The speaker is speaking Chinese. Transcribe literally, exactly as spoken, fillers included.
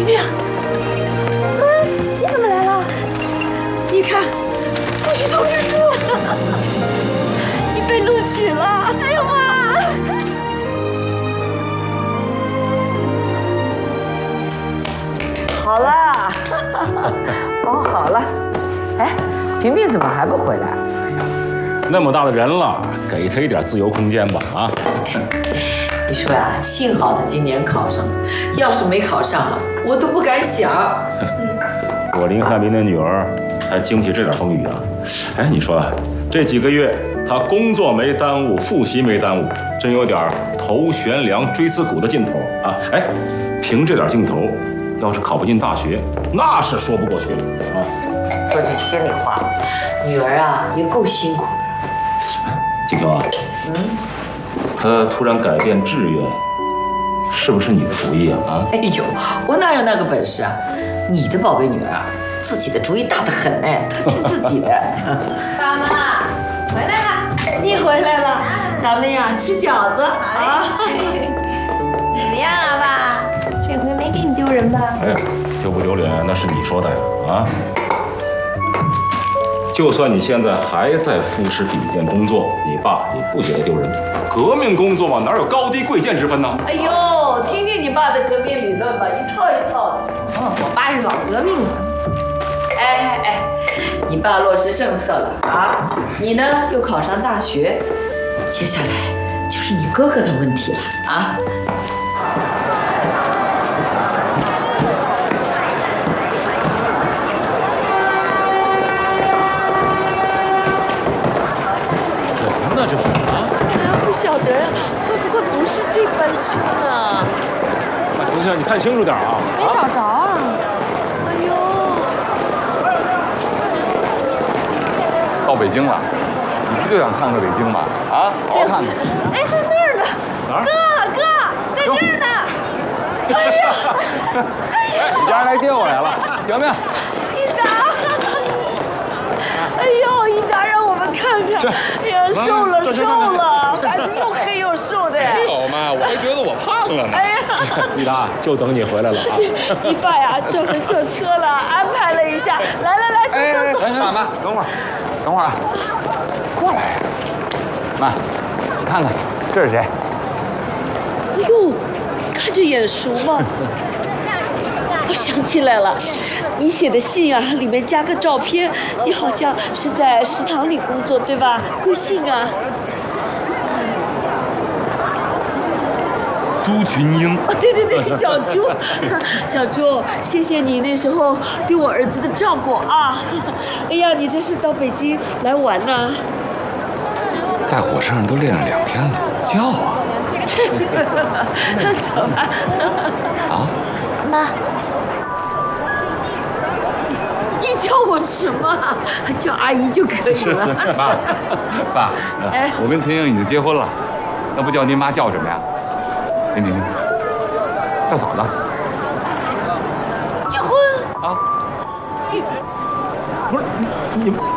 冰冰，哎，你怎么来了？你看，录取通知书，你被录取了！哎呦妈！好了，哦，好了。哎，冰冰怎么还不回来？ 那么大的人了，给他一点自由空间吧啊！ 你说呀，幸好他今年考上了，要是没考上了，我都不敢想。 我林汉民的女儿还经不起这点风雨啊！哎，你说啊，这几个月她工作没耽误，复习没耽误，真有点头悬梁锥刺股的劲头啊！哎，凭这点劲头，要是考不进大学，那是说不过去了啊！ 说句心里话，女儿啊也够辛苦的。 景秋啊，嗯，她突然改变志愿，是不是你的主意啊？啊？ 哎呦，我哪有那个本事啊？你的宝贝女儿啊，自己的主意大得很哎，她听自己的。 爸妈回来了， 你回来了，咱们呀吃饺子啊。 怎么样啊，爸？这回没给你丢人吧？ 哎，丢不丢脸那是你说的呀啊！就算你现在还在副食品店工作，你爸也不觉得丢人。革命工作嘛，哪有高低贵贱之分呢？ 哎呦，听听你爸的革命理论吧，一套一套的。 哦，我爸是老革命了。 哎哎哎，你爸落实政策了啊，你呢又考上大学，接下来就是你哥哥的问题了啊。 那这是啊？ 哎呀，不晓得会不会不是这班车呢？ 哎，同学，你看清楚点啊！ 没找着啊！ 哎呦， 到北京了，你不就想看看北京吗？啊，好好看看。 哎，在那儿呢！ 哪儿？ 哥哥，在这儿呢！ 哎呀， 哎，你家人来接我来了，表妹。 一达，哎呦，一达，让我们看看，哎呀，瘦了瘦了，孩子又黑又瘦的。 没有嘛，我还觉得我胖了呢。 哎呀， 一达，就等你回来了啊！ 你爸呀，正是坐车了，安排了一下，来来来， 哎走走走。 妈妈，等会儿，等会儿啊，过来。妈，你看看，这是谁？ 哎呦，看着眼熟吗？我想起来了，你写的信啊，里面加个照片，你好像是在食堂里工作，对吧？贵姓啊？ 朱群英。 哦，对对对，小朱，小朱，谢谢你那时候对我儿子的照顾啊！哎呀，你这是到北京来玩呢？ 在火车上都练了两天了，叫啊！ 走吧。 啊？ 妈， 你叫我什么？叫阿姨就可以了。 爸，爸， 哎我跟秦英已经结婚了，那不叫您妈叫什么呀？林萍萍，叫嫂子。 结婚啊？ 不是你你